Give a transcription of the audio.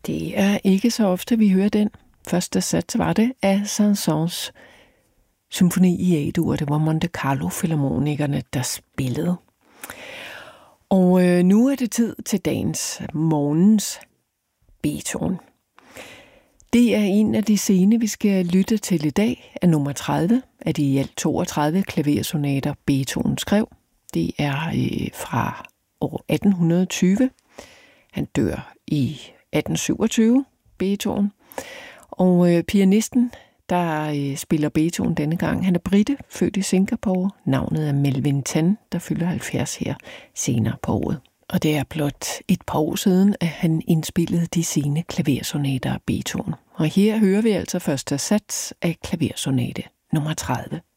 Det er ikke så ofte, vi hører den. Første sats var det af Saint-Saëns symfoni i A-dur. Det var Monte Carlo Filharmonikerne, der spillede. Og nu er det tid til morgens Beethoven. Det er en af de scene, vi skal lytte til i dag, er nummer 30 af de i alt 32 klaversonater, Beethoven skrev. Det er fra år 1820. Han dør i 1827, Beethoven. Og pianisten, der spiller Beethoven denne gang, han er brite, født i Singapore. Navnet er Melvin Tan, der fylder 70 her senere på året. Og det er blot et par år siden, at han indspillede de sene klaversonater af Beethoven. Og her hører vi altså første sats af klaversonate nummer 30.